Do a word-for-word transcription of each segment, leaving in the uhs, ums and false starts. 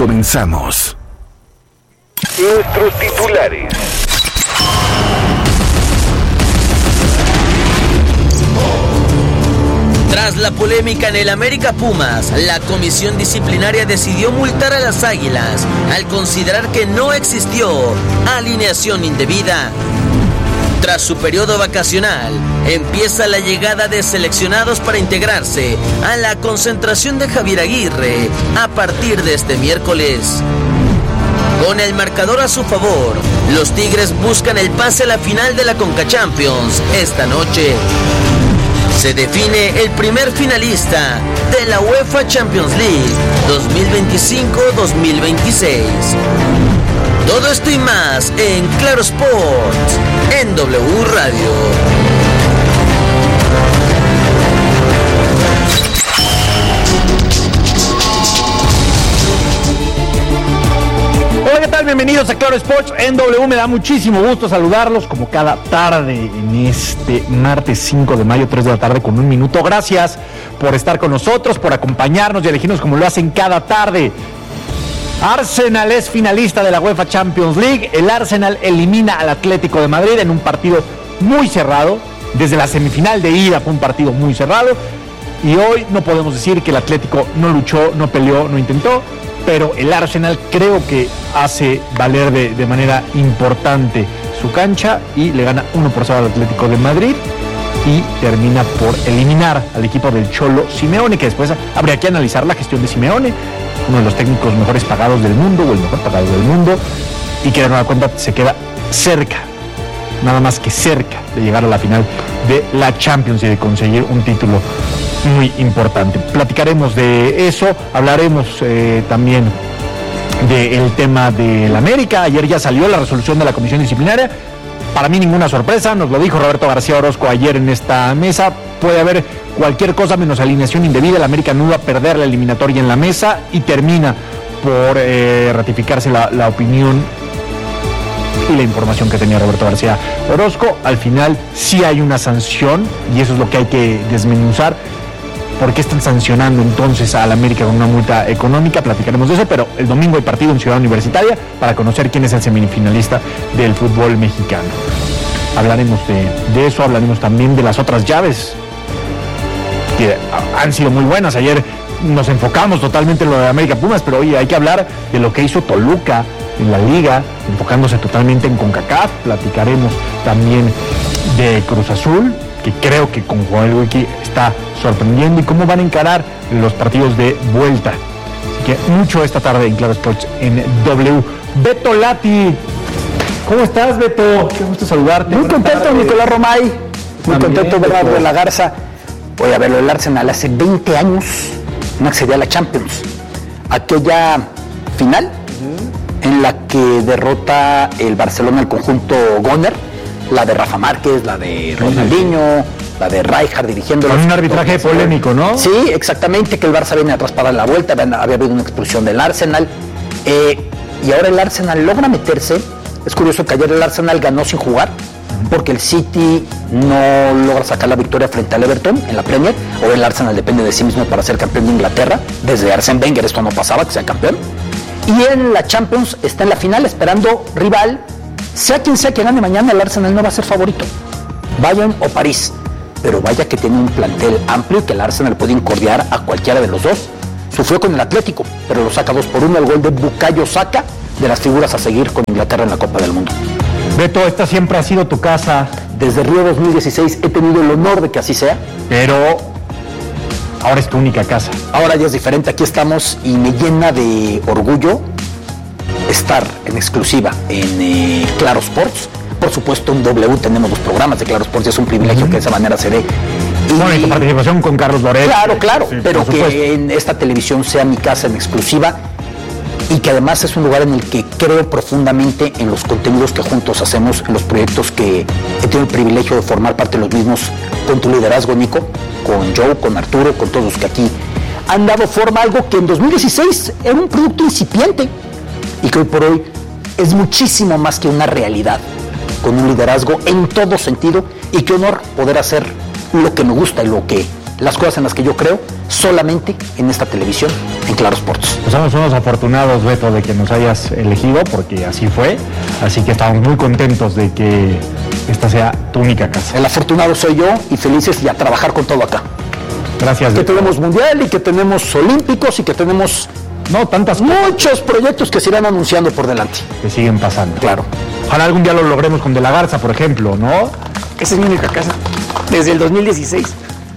Comenzamos. Nuestros titulares. Tras la polémica en el América Pumas, la comisión disciplinaria decidió multar a las Águilas al considerar que no existió alineación indebida. Tras su periodo vacacional, empieza la llegada de seleccionados para integrarse a la concentración de Javier Aguirre a partir de este miércoles. Con el marcador a su favor, los Tigres buscan el pase a la final de la Conca Champions esta noche. Se define el primer finalista de la UEFA Champions League dos mil veinticinco dos mil veintiséis. Todo esto y más en Claro Sports, en W Radio. Hola, ¿qué tal? Bienvenidos a Claro Sports en W. Me da muchísimo gusto saludarlos como cada tarde en este martes cinco de mayo, tres de la tarde con un minuto. Gracias por estar con nosotros, por acompañarnos y elegirnos como lo hacen cada tarde. Arsenal es finalista de la UEFA Champions League. El Arsenal elimina al Atlético de Madrid en un partido muy cerrado. Desde la semifinal de ida fue un partido muy cerrado. Y hoy no podemos decir que el Atlético no luchó, no peleó, no intentó. Pero el Arsenal creo que hace valer de, de manera importante su cancha y le gana uno por cero al Atlético de Madrid y termina por eliminar al equipo del Cholo Simeone, que después habría que analizar la gestión de Simeone, uno de los técnicos mejores pagados del mundo o el mejor pagado del mundo, y que de nueva cuenta se queda cerca, nada más que cerca de llegar a la final de la Champions y de conseguir un título muy importante. Platicaremos de eso, hablaremos eh, también del tema del América. Ayer ya salió la resolución de la comisión disciplinaria. Para mí ninguna sorpresa, nos lo dijo Roberto García Orozco ayer en esta mesa. Puede haber cualquier cosa menos alineación indebida. El América no va a perder la eliminatoria en la mesa y termina por eh, ratificarse la, la opinión y la información que tenía Roberto García Orozco. Al final sí hay una sanción y eso es lo que hay que desmenuzar. ¿Por qué están sancionando entonces al América con una multa económica? Platicaremos de eso, pero el domingo hay partido en Ciudad Universitaria para conocer quién es el semifinalista del fútbol mexicano. Hablaremos de, de eso, hablaremos también de las otras llaves que han sido muy buenas. Ayer nos enfocamos totalmente en lo de América Pumas, pero hoy hay que hablar de lo que hizo Toluca en la liga, enfocándose totalmente en CONCACAF. Platicaremos también de Cruz Azul, que creo que con Joel Wiki está sorprendiendo, y cómo van a encarar los partidos de vuelta. Así que mucho esta tarde en Claro Sports en W. Beto Lati, ¿cómo estás, Beto? Qué gusto saludarte. Muy contento, Nicolás Romay. Muy También, contento, Bernardo de la Garza. Voy a verlo, el Arsenal hace veinte años no accedía a la Champions. Aquella final uh-huh. en la que derrota el Barcelona al conjunto Goner, la de Rafa Márquez, la de Ronaldinho, la de Rijkaard dirigiendo. Con un arbitraje polémico, ¿no? Sí, exactamente, que el Barça viene atrás para la vuelta, había, había habido una expulsión del Arsenal, eh, y ahora el Arsenal logra meterse. Es curioso que ayer el Arsenal ganó sin jugar, porque el City no logra sacar la victoria frente al Everton en la Premier. Ahora el Arsenal depende de sí mismo para ser campeón de Inglaterra. Desde Arsène Wenger esto no pasaba, que sea campeón. Y en la Champions está en la final esperando rival. Sea quien sea que gane mañana, el Arsenal no va a ser favorito. Bayern o París. Pero vaya que tiene un plantel amplio y que el Arsenal puede incordiar a cualquiera de los dos. Sufrió con el Atlético, pero lo saca dos por uno. El gol de Bukayo Saka, de las figuras a seguir con Inglaterra en la Copa del Mundo. Beto, esta siempre ha sido tu casa. Desde Río dos mil dieciséis he tenido el honor de que así sea. Pero ahora es tu única casa. Ahora ya es diferente, aquí estamos y me llena de orgullo estar en exclusiva en eh, Claro Sports. Por supuesto en W tenemos los programas de Claro Sports y es un privilegio uh-huh. que de esa manera se dé. Y bueno, y tu participación con Carlos Loret. Claro, claro, sí, pero que en esta televisión sea mi casa en exclusiva y que además es un lugar en el que creo profundamente en los contenidos que juntos hacemos, en los proyectos que he tenido el privilegio de formar parte de los mismos con tu liderazgo, Nico, con Joe, con Arturo, con todos los que aquí han dado forma a algo que en dos mil dieciséis era un producto incipiente y que hoy por hoy es muchísimo más que una realidad, con un liderazgo en todo sentido, y qué honor poder hacer lo que me gusta y lo que las cosas en las que yo creo solamente en esta televisión, en Claro Sports. Pues somos unos afortunados, Beto, de que nos hayas elegido, porque así fue. Así que estamos muy contentos de que esta sea tu única casa. El afortunado soy yo y felices y a trabajar con todo acá. Gracias, Que Beto. tenemos mundial y que tenemos olímpicos y que tenemos No, tantas muchos proyectos que se irán anunciando por delante. que siguen pasando. Claro. Ojalá algún día lo logremos con De la Garza, por ejemplo, ¿no? Esa es mi única casa. Desde el dos mil dieciséis.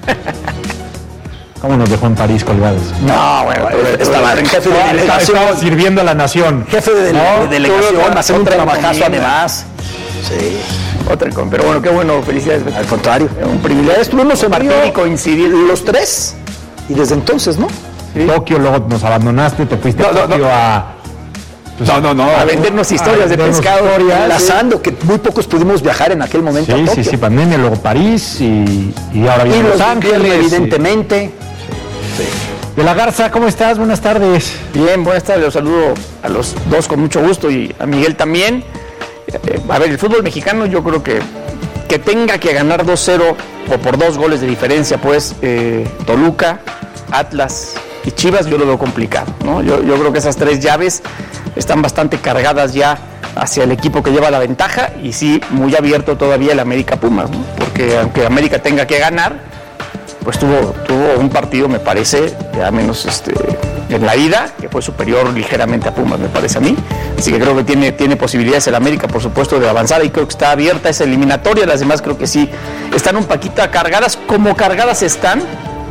¿Cómo nos dejó en París colgados? No, bueno, estaba en jefe de Estaba, delegación. estaba sirviendo a la nación. Jefe de, ¿No? de delegación, Otra- haciendo un otra trabajazo encomienda. además. Sí, Otra con, pero bueno, qué bueno, felicidades. al contrario. Un privilegio. Estuvimos en Partir Río y coincidir. los tres y desde entonces, ¿no? Tokio, luego nos abandonaste, te fuiste No, a no, Tokio no. a... pues, No, no, no. A vendernos historias de vendernos pescado. historias. Enlazando, que muy pocos pudimos viajar en aquel momento Sí, a sí, Tokio. sí, pandemia, luego París y, y ahora Y viene los Los Ángeles. Ángeles, evidentemente. De la Garza, ¿cómo estás? Buenas tardes. Bien, buenas tardes. Los saludo a los dos con mucho gusto y a Miguel también. Eh, a ver, el fútbol mexicano yo creo que que tenga que ganar dos cero o por dos goles de diferencia, pues eh, Toluca, Atlas y Chivas, yo lo veo complicado, ¿no? Yo, yo creo que esas tres llaves están bastante cargadas ya hacia el equipo que lleva la ventaja y sí, muy abierto todavía el América Pumas, ¿no? Porque aunque América tenga que ganar, pues tuvo, tuvo un partido, me parece, ya menos este, en la ida, que fue superior ligeramente a Pumas, me parece a mí. Así que creo que tiene, tiene posibilidades el América, por supuesto, de avanzar. Y creo que está abierta esa eliminatoria. Las demás creo que sí están un poquito cargadas, como cargadas están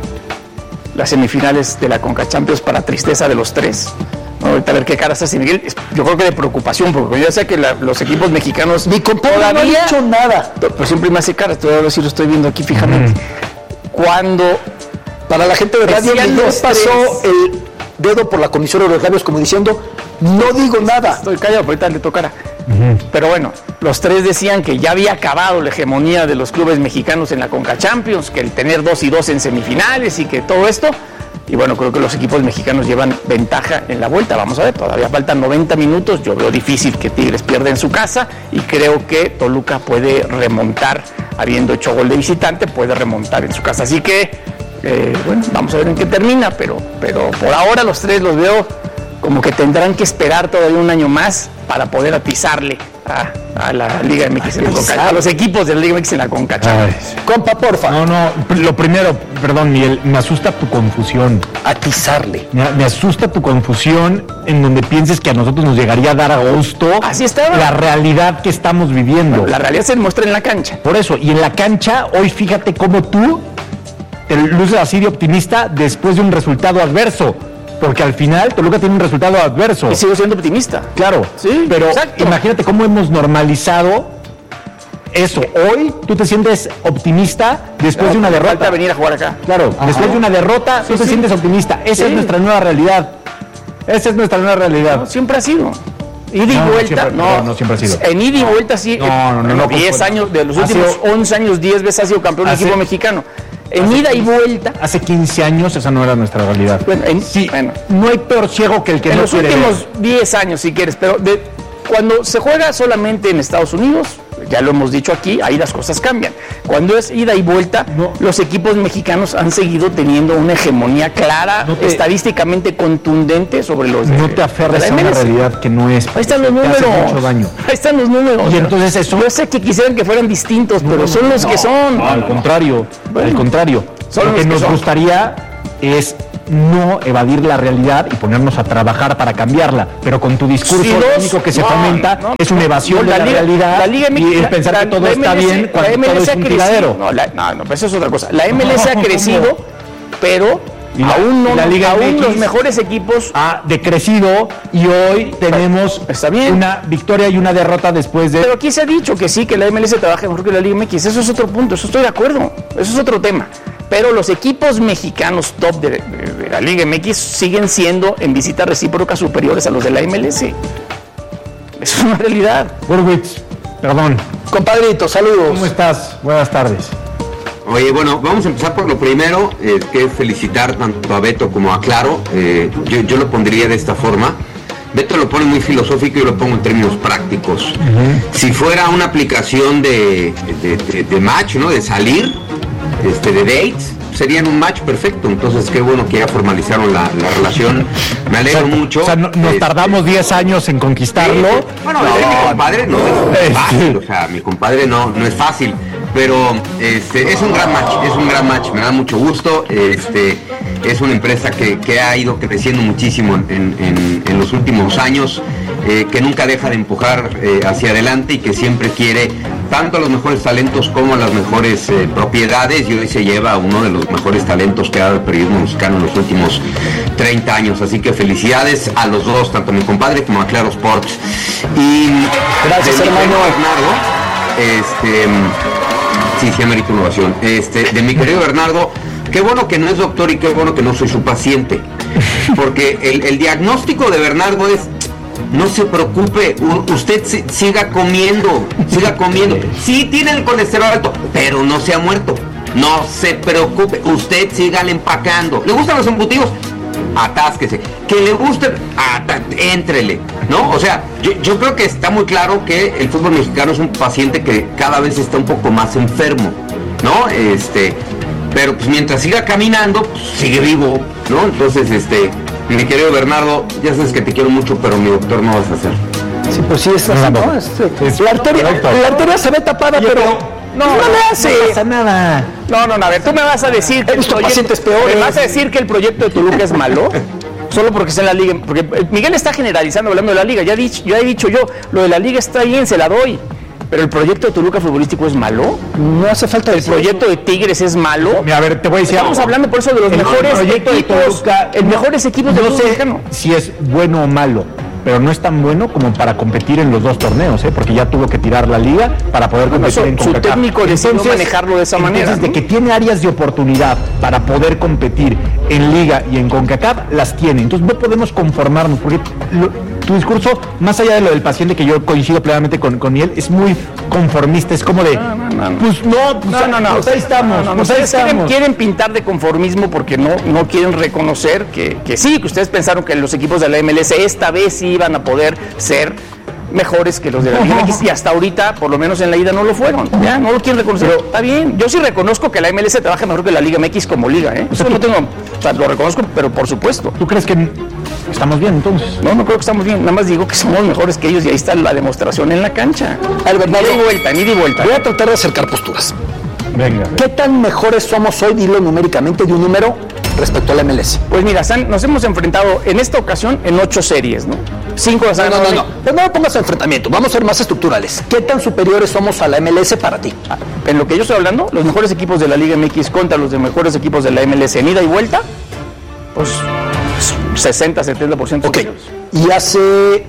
las semifinales de la Conca Champions, para tristeza de los tres. ¿No? Ahorita a ver qué cara hace Miguel. Yo creo que de preocupación, porque yo sé que la- los equipos mexicanos Mi compadre no ha todavía... dicho nada. Pues siempre me hace cara, todavía lo estoy viendo aquí fijamente. Cuando Para la gente de radio, Decían Miguel los pasó tres. el dedo por la comisura de los labios como diciendo, no digo nada. estoy callado, pero ahorita le tocará. Pero bueno, los tres decían que ya había acabado la hegemonía de los clubes mexicanos en la Conca Champions, que el tener dos y dos en semifinales y que todo esto. Y bueno, creo que los equipos mexicanos llevan ventaja en la vuelta. Vamos a ver, todavía faltan noventa minutos. Yo veo difícil que Tigres pierda en su casa y creo que Toluca puede remontar, habiendo hecho gol de visitante, puede remontar en su casa. Así que, eh, bueno, vamos a ver en qué termina, pero, pero por ahora los tres los veo como que tendrán que esperar todavía un año más para poder atizarle a, a la Liga M X en la Conca, a los equipos de la Liga M X en la Conca. Ay, Compa, porfa, no, no, lo primero, perdón, Miguel, me asusta tu confusión. atizarle. Me, me asusta tu confusión en donde pienses que a nosotros nos llegaría a dar a gusto Así estaba. la realidad que estamos viviendo. La realidad se muestra en la cancha. Por eso, y en la cancha, hoy fíjate cómo tú te luces así de optimista después de un resultado adverso. Porque al final Toluca tiene un resultado adverso. Y sigo siendo optimista. Claro, Sí, pero exacto. imagínate cómo hemos normalizado eso. Hoy tú te sientes optimista después de una derrota. Falta venir a jugar acá. Claro, Ajá. después de una derrota tú Sí, te sí. sientes optimista. Esa Sí. es nuestra nueva realidad. Esa es nuestra nueva realidad. No, siempre ha sido. Ida y No, no vuelta. siempre- no, no, no siempre ha sido. En ida y vuelta sí. No, no, no, no, diez pues, años, de los ha últimos sido- once años, diez veces ha sido campeón del Hace- equipo mexicano. En hace ida y quince vuelta. Hace quince años esa no era nuestra realidad. Bueno, en- Sí, bueno. no hay peor ciego que el que En no los quiere últimos ver. diez años, si quieres, pero de, cuando se juega solamente en Estados Unidos, ya lo hemos dicho aquí, ahí las cosas cambian. Cuando es ida y vuelta, No. los equipos mexicanos han seguido teniendo una hegemonía clara, No te- estadísticamente contundente sobre los de- No te aferres de a la una M L S. realidad que no es. Ahí están los te hace números. mucho daño. Ahí están los números. Y entonces eso- Yo sé que quisieran que fueran distintos, pero son los que son. No, al contrario, al contrario. Son Lo los que que nos son. gustaría es no evadir la realidad y ponernos a trabajar para cambiarla. Pero con tu discurso Sí, lo los- único que se no, fomenta no, es una evasión no, de la, Liga- realidad la Liga M X, y es la- pensar la- que todo la está M L S bien cuando la todo M L S es ha un crecido. tiradero. No, la- no, no, pues eso es otra cosa. La M L S ha ¿Cómo? crecido, pero Y la- aún no, la Liga aún M X los mejores equipos. Ha decrecido y hoy tenemos Está bien. una victoria y una derrota después de... Pero aquí se ha dicho que sí, que la M L S trabaja mejor que la Liga M X. Eso es otro punto, eso estoy de acuerdo. Eso es otro tema. Pero los equipos mexicanos top de, de- de la Liga M X siguen siendo en visita recíproca superiores a los de la M L S. Eso es una realidad. Burwitz, perdón. Compadrito, saludos. ¿Cómo estás? Buenas tardes. Oye, bueno, vamos a empezar por lo primero, eh, que es felicitar tanto a Beto como a Claro. Eh, yo, yo lo pondría de esta forma. Beto lo pone muy filosófico y yo lo pongo en términos prácticos. Si fuera una aplicación de, de, de- de match, ¿no? De salir, este, de dates, serían un match perfecto. Entonces, qué bueno que ya formalizaron la, la relación. Me alegro o sea, mucho. O sea, no, nos este, tardamos diez años en conquistarlo. Sí, bueno, no, mi compadre no es fácil, o sea, mi compadre no, no es fácil, pero este, es un gran match, es un gran match, me da mucho gusto. Este, es una empresa que, que ha ido creciendo muchísimo en, en, en los últimos años, eh, que nunca deja de empujar eh, hacia adelante y que siempre quiere tanto a los mejores talentos como a las mejores eh, propiedades, y hoy se lleva a uno de los mejores talentos que ha dado el periodismo mexicano en los últimos treinta años. Así que felicidades a los dos, tanto a mi compadre como a Claro Sports. Y gracias, de mi hermano querido Bernardo, este, sí, sí, amerita una ovación. Este, de mi querido Bernardo, qué bueno que no es doctor y qué bueno que no soy su paciente, porque el, el diagnóstico de Bernardo es: no se preocupe, u- usted si- siga comiendo, siga comiendo. Sí tiene el colesterol alto, pero no se ha muerto. No se preocupe, usted sígale empacando. ¿Le gustan los embutidos? Atásquese. Que le guste, ata- éntrele, ¿no? O sea, yo, yo creo que está muy claro que el fútbol mexicano es un paciente que cada vez está un poco más enfermo, ¿no? Este, pero pues mientras siga caminando, pues sigue vivo, ¿no? Entonces, este, mi querido Bernardo, ya sabes que te quiero mucho, pero mi doctor no vas a ser. Sí, pues sí, es así, No, ¿no? no. Este, Es la, arteria, correcto. la arteria se ve tapada, Oye, pero pero- no, no, le hace. No pasa nada. No, no, no, a ver, tú me vas a decir que He visto el proyecto- pacientes peores. ¿Me vas a decir que el proyecto de Toluca es malo? Solo porque está en la liga. Porque Miguel está generalizando hablando de la liga. Ya, dich- ya he dicho yo, lo de la liga está bien, se la doy. Pero el proyecto de Toluca futbolístico es malo. No hace falta El decir proyecto de Tigres es malo. Mira, a ver, te voy a decir Estamos algo. hablando por eso de los El mejores proyecto de equipos, Toluca, el mejores equipos del no fútbol sé mexicano. si es bueno o malo, pero no es tan bueno como para competir en los dos torneos, ¿eh? Porque ya tuvo que tirar la liga para poder Bueno, competir su- en su CONCACAF. técnico decidió manejarlo de esa manera, Entonces, ¿no? de que tiene áreas de oportunidad para poder competir en liga y en CONCACAF, las tiene. Entonces no podemos conformarnos, porque lo- tu discurso, más allá de lo del paciente, que yo coincido plenamente con, con él, es muy conformista, es como de, no, no. pues no, pues, No, no, no. pues ahí estamos, No, no, no, pues ahí ustedes quieren, estamos. quieren pintar de conformismo porque no, no quieren reconocer que, que sí, que ustedes pensaron que los equipos de la M L S esta vez sí iban a poder ser mejores que los de la Liga M X, y hasta ahorita, por lo menos en la ida, no lo fueron. Ya, no lo quieren reconocer. Pero está bien. Yo sí reconozco que la M L S trabaja mejor que la Liga M X como liga, ¿eh? Eso no tengo, o sea, lo reconozco, pero por supuesto. ¿Tú crees que estamos bien entonces? No, no creo que estamos bien. Nada más digo que somos mejores que ellos y ahí está la demostración en la cancha. Al Bernardo, Ni de vuelta, ni de vuelta. voy a tratar de acercar posturas. Venga. ¿Qué tan mejores somos hoy, dilo numéricamente, de un número respecto a la M L S? Pues mira, San, nos hemos enfrentado en esta ocasión en ocho series, ¿no? Cinco las No, han no, no, ganado. no. Pues no me pongas enfrentamiento, vamos a ser más estructurales. ¿Qué tan superiores somos a la M L S para ti? En lo que yo estoy hablando, los mejores equipos de la Liga M X contra los de mejores equipos de la M L S en ida y vuelta, pues sesenta, setenta por ciento. Ok. ¿Y hace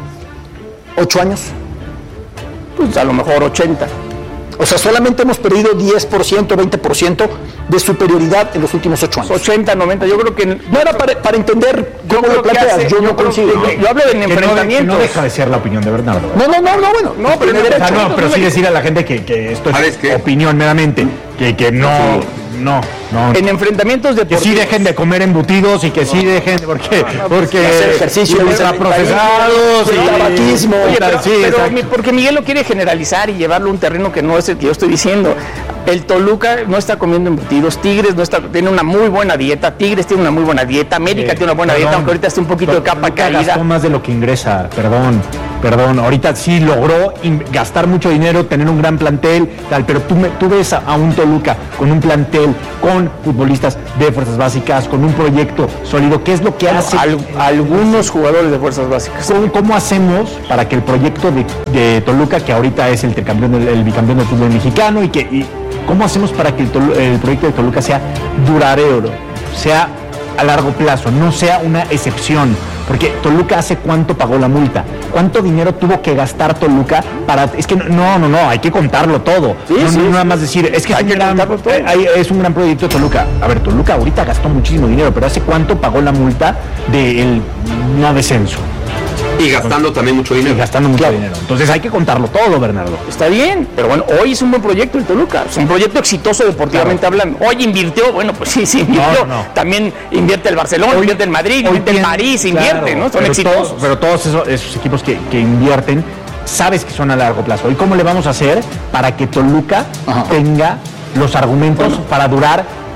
ocho años? Pues a lo mejor ochenta. O sea, solamente hemos perdido diez por ciento, veinte por ciento de superioridad en los últimos ocho años. ochenta, noventa, yo creo que... No era para, para entender yo cómo creo lo que planteas, hace- yo no creo coincido. que- Yo hablo de Que no, de- que enfrentamientos. no deja de ser la opinión de Bernardo. ¿eh? No, no, no, no, bueno. No, pero tiene no, derecho. O sea, no, pero sí decir a la gente que, que esto ¿Sabes es qué? opinión meramente, que, que no, no, no. En enfrentamientos Que deportivos... sí dejen de comer embutidos y que sí dejen, porque, porque hacer ejercicio, ultraprocesados el y tabaquismo. Oye, pero, sí, pero exacto. mi- porque Miguel lo quiere generalizar y llevarlo a un terreno que no es el que yo estoy diciendo. El Toluca no está comiendo embutidos, Tigres no está, tiene una muy buena dieta, Tigres tiene una muy buena dieta, América Eh, tiene una buena perdón, dieta, aunque ahorita está un poquito de capa Toluca caída. gastó más de lo que ingresa, perdón, perdón. Ahorita sí logró in- gastar mucho dinero, tener un gran plantel, tal, pero tú, me, tú ves a, a un Toluca con un plantel, con futbolistas de fuerzas básicas, con un proyecto sólido. ¿Qué es lo que hace? Al- algunos jugadores de fuerzas básicas. ¿Cómo, cómo hacemos para que el proyecto de, de Toluca, que ahorita es el, tricampeón del- el bicampeón del fútbol mexicano, y que y cómo hacemos para que el, Tolu- el proyecto de Toluca sea duradero, sea a largo plazo, no sea una excepción? Porque Toluca, ¿hace cuánto pagó la multa? ¿Cuánto dinero tuvo que gastar Toluca para...? Es que no, no, no, hay que contarlo todo. Sí, no, sí, no sí. nada más decir, es que, Hay es, un que gran, contarlo todo. eh, hay- es un gran proyecto de Toluca. A ver, Toluca ahorita gastó muchísimo dinero, pero ¿hace cuánto pagó la multa del no descenso? Y gastando también mucho Y dinero. gastando mucho dinero. Entonces hay que contarlo todo, Bernardo. Está bien, pero bueno, hoy es un buen proyecto el Toluca, es un proyecto exitoso deportivamente hablando. Hoy invirtió, bueno, pues sí, sí invirtió. No, no. También invierte el Barcelona, Hoy- invierte el Madrid, hoy invierte el tiene- París, claro, invierte, ¿no? Son pero exitosos. Todos, pero todos esos, esos equipos que, que invierten, sabes que son a largo plazo. ¿Y cómo le vamos a hacer para que Toluca Ajá. tenga los argumentos para durar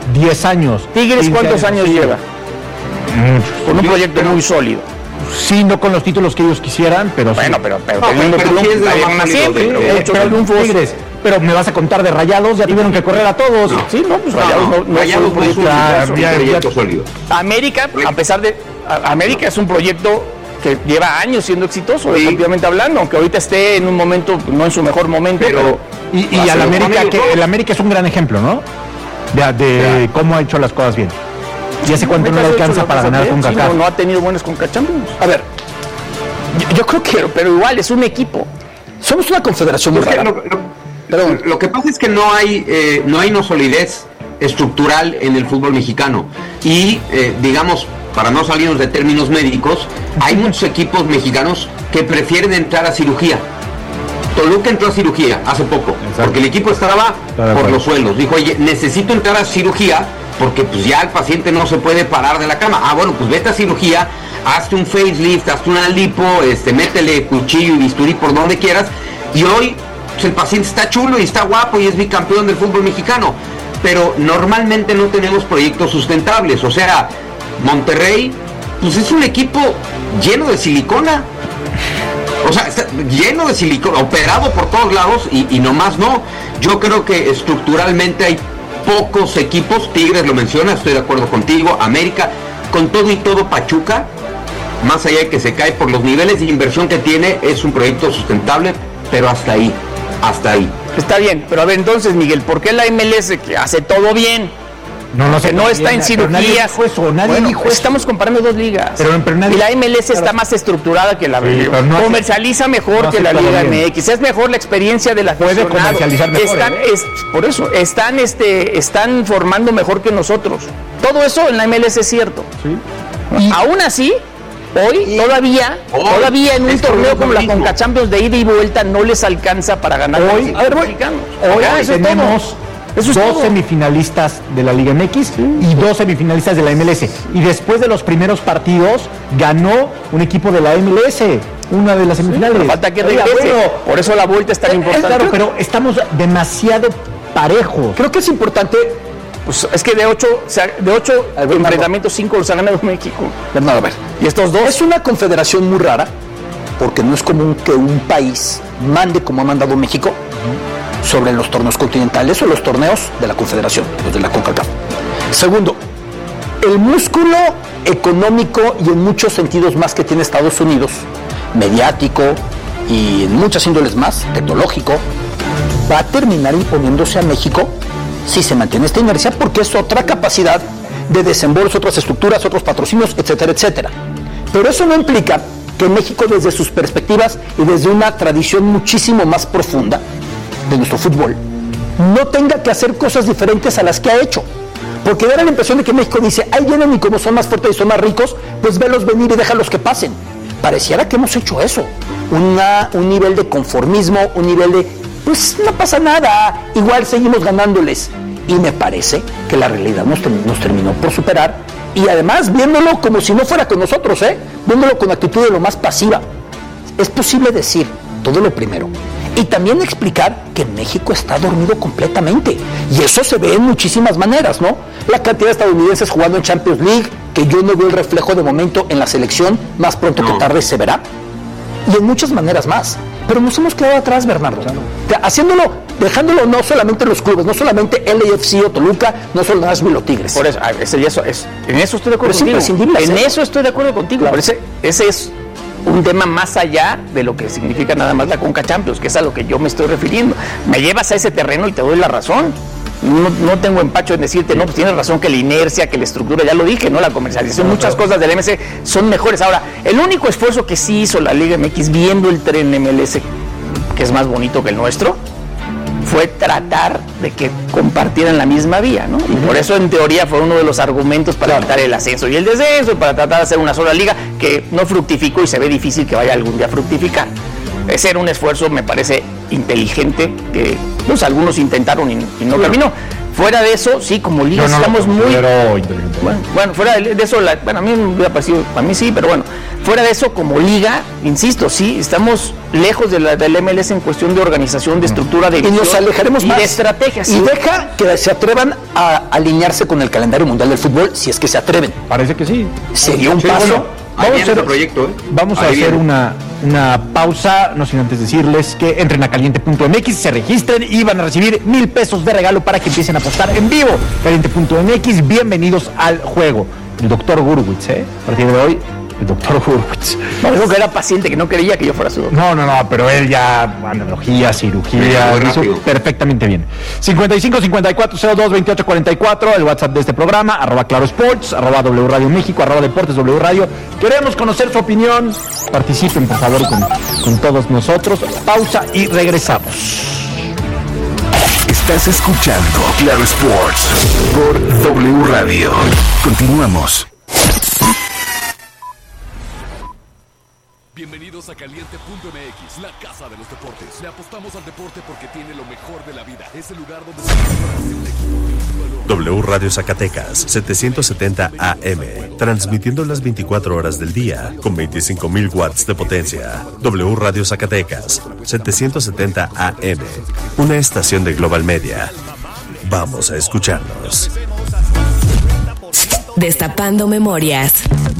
diez años. Tigres, ¿cuántos años sí. lleva? Muchos. Con un proyecto muy sólido. Sí, no con los títulos que ellos quisieran, pero Bueno, sí. pero, pero No, teniendo pero sí es de lo triunfos, más siempre, sólido, pero Eh, muchos pero triunfos. Tigres, pero me vas a contar de Rayados, ya tuvieron que correr a todos. No. Sí, no, pues No, Rayados no, no, no Rayados fue un no es un, proyecto- es un ya- proyecto sólido. América, a pesar de. a- América es un proyecto que lleva años siendo exitoso, Sí. efectivamente hablando, aunque ahorita esté en un momento, no en su mejor momento, Pero- pero. Y, y Va a al ser América, con que ellos, ¿no? el América es un gran ejemplo, ¿no? De, de cómo ha hecho las cosas bien. ¿Y hace cuánto no le América ha hecho alcanza las para cosas ganar bien, con sí, CONCACAF? no, no ha tenido buenos Conca Champions. A ver, yo, yo creo que Pero, pero igual, es un equipo. somos una confederación muy Es que rara. lo, lo- Perdón. lo que pasa es que no hay eh, no hay no solidez estructural en el fútbol mexicano y eh, digamos, para no salirnos de términos médicos, hay muchos equipos mexicanos que prefieren entrar a cirugía. Toluca entró a cirugía hace poco, Exacto. porque el equipo estaba Está de por acuerdo. los suelos. Dijo, oye, necesito entrar a cirugía porque pues ya el paciente no se puede parar de la cama. Ah, bueno, pues vete a cirugía, hazte un facelift, hazte una lipo, este, métele cuchillo y bisturí por donde quieras. Y hoy pues, el paciente está chulo y está guapo y es bicampeón del fútbol mexicano. Pero normalmente no tenemos proyectos sustentables. O sea, Monterrey, pues es un equipo lleno de silicona. O sea, está lleno de silicona, operado por todos lados y, y nomás no. Yo creo que estructuralmente hay pocos equipos, Tigres lo menciona, estoy de acuerdo contigo, América, con todo y todo Pachuca, más allá de que se cae por los niveles de inversión que tiene, es un proyecto sustentable, pero hasta ahí, hasta ahí. Está bien, pero a ver, entonces, Miguel, ¿por qué la M L S, que hace todo bien, No, no sé. que no está en Pero nadie cirugías? dijo eso, nadie Bueno, dijo eso. estamos comparando dos ligas. Pero- pero nadie- y la M L S está más estructurada que la Sí, Liga. pero no hace- Comercializa mejor no hace que la todo Liga bien. M X. Es mejor la experiencia de la Puede comercializar mejor, Están, ¿eh? es- por eso, están, este, están formando mejor que nosotros. Todo eso en la M L S es cierto. Sí. Aún así, hoy todavía, Hoy, todavía en un es torneo lo como la mismo. Conca Champions de ida y vuelta no les alcanza para ganar Hoy, los a ver, voy. mexicanos. Hoy Ya, eso es tenemos todo. Eso es dos todo. semifinalistas de la Liga M X y dos semifinalistas de la M L S. Y después de los primeros partidos, ganó un equipo de la M L S, una de las semifinales. Pero falta que Oiga, regrese. bueno, Por eso la vuelta es tan es importante. claro, pero estamos demasiado parejos. Creo que es importante, Pues es que de ocho, o sea, de ocho A ver, Bernardo. enfrentamientos, cinco los ha ganado México. Bernardo, a ver, Y estos dos. es una confederación muy rara, porque no es común que un país mande como ha mandado México sobre los torneos continentales o los torneos de la confederación, los de la CONCACAF. Segundo, el músculo económico y en muchos sentidos más que tiene Estados Unidos, mediático y en muchas índoles más, tecnológico, va a terminar imponiéndose a México si se mantiene esta inercia, porque es otra capacidad de desembolso, otras estructuras, otros patrocinios, etcétera, etcétera. Pero eso no implica que México, desde sus perspectivas y desde una tradición muchísimo más profunda de nuestro fútbol, no tenga que hacer cosas diferentes a las que ha hecho. Porque da la impresión de que México dice, ahí vienen y como son más fuertes y son más ricos, pues velos venir y déjalos que pasen. Pareciera que hemos hecho eso. Una, un nivel de conformismo, un nivel de, pues no pasa nada, igual seguimos ganándoles. Y me parece que la realidad nos, nos terminó por superar. Y además viéndolo como si no fuera con nosotros, ¿eh? Viéndolo con actitud de lo más pasiva. Es posible decir todo lo primero. Y también explicar que México está dormido completamente. Y eso se ve en muchísimas maneras, ¿no? La cantidad de estadounidenses jugando en Champions League, que yo no veo el reflejo de momento en la selección, más pronto No. que tarde se verá. Y en muchas maneras más. Pero nos hemos quedado atrás, Bernardo. O sea, haciéndolo, dejándolo no solamente en los clubes, no solamente L A F C o Toluca, no solo Nashville o Tigres. Por eso, ah, ese ya eso es, en eso estoy de acuerdo Pero es contigo. imprescindible En hacerlo. eso estoy de acuerdo contigo. Claro. Pero ese, ese es un tema más allá de lo que significa nada más la Conca Champions, que es a lo que yo me estoy refiriendo. Me llevas a ese terreno y te doy la razón. No, no tengo empacho en decirte, no, pues tienes razón que la inercia, que la estructura, ya lo dije, ¿no? La comercialización, muchas cosas del M S son mejores. Ahora, el único esfuerzo que sí hizo la Liga M X viendo el tren M L S, que es más bonito que el nuestro, fue tratar de que compartieran la misma vía, ¿no? Y por eso en teoría fue uno de los argumentos para evitar el ascenso y el descenso, y para tratar de hacer una sola liga que no fructificó y se ve difícil que vaya algún día a fructificar. Ese era un esfuerzo, me parece, inteligente, que pues, algunos intentaron y, y no terminó. Fuera de eso, sí, como liga no estamos muy... inteligente. Bueno, bueno, fuera de eso, la, bueno, a mí me hubiera parecido, a mí sí, pero bueno, fuera de eso, como liga, insisto, sí, estamos lejos de la, del M L S en cuestión de organización, de estructura, de y nos alejaremos y más. de estrategias. Y ¿sí? deja que se atrevan a alinearse con el calendario mundial del fútbol, si es que se atreven. Parece que sí. Sería un Sí, paso. bueno. Ahí Vamos a viene hacer, ese proyecto, ¿eh? vamos a Ahí hacer viene. una, una pausa, no sin antes decirles que entren a caliente punto m x, se registren y van a recibir mil pesos de regalo para que empiecen a apostar en vivo. caliente punto m x, bienvenidos al juego. El doctor Gurwitz, ¿eh? A partir de hoy, el doctor Gurwitz. Me dijo que era paciente, que no quería que yo fuera su doctor. No, no, no, pero él ya, analogía, cirugía, Muy lo hizo rápido. perfectamente bien. cincuenta y cinco cincuenta y cuatro cero dos veintiocho cuarenta y cuatro, el WhatsApp de este programa, arroba Claro Sports, arroba W Radio México, arroba Deportes W Radio. Queremos conocer su opinión. Participen, por favor, con, con todos nosotros. Pausa y regresamos. Estás escuchando Claro Sports por W Radio. Continuamos. Bienvenidos a caliente punto m x, la casa de los deportes. Le apostamos al deporte porque tiene lo mejor de la vida. Es el lugar donde se hace un equipo. W Radio Zacatecas, setecientos setenta A M, transmitiendo las veinticuatro horas del día, con veinticinco mil watts de potencia. W Radio Zacatecas, setecientos setenta A M, una estación de Global Media. Vamos a escucharnos. Destapando memorias.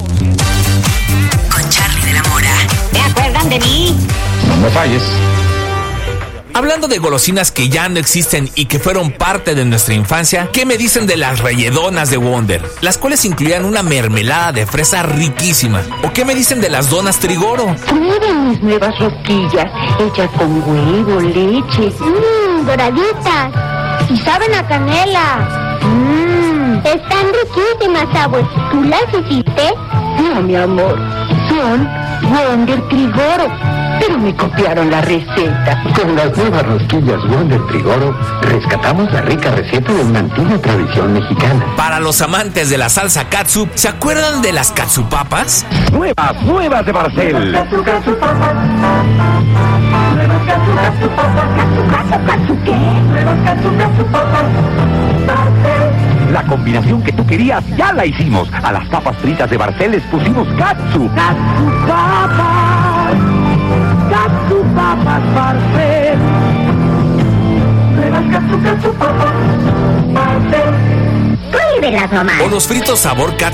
Con Charlie de la Mora. ¿Se acuerdan de mí? No me falles. Hablando de golosinas que ya no existen y que fueron parte de nuestra infancia, ¿qué me dicen de las relledonas de Wonder? Las cuales incluían una mermelada de fresa riquísima. ¿O qué me dicen de las donas Trigoro? Prueben mis nuevas rosquillas, hechas con huevo, leche. Mmm, doraditas. Y saben a canela. Mmm, están riquísimas, abuelos. ¿Tú las hiciste? No, mi amor. Son Wonder Trigoro. Pero me copiaron la receta. Con las nuevas rosquillas Wonder Trigoro, rescatamos la rica receta de una antigua tradición mexicana. Para los amantes de la salsa katsup, ¿se acuerdan de las katsupapas? Nuevas, nuevas de Barcel. Katsu, katsu, papas. Nuevas katsu, katsu, papas. Katsu, katsu, katsu, ¿qué? Nuevas katsu, katsu, papas. Barcel. La combinación que tú querías ya la hicimos. A las papas fritas de Barcel les pusimos katsu. Katsu, papas. Katsu, papas, Barcel. Nuevas katsu, katsu, papas. Barcel. Prohíbe las mamás. O los fritos sabor katsu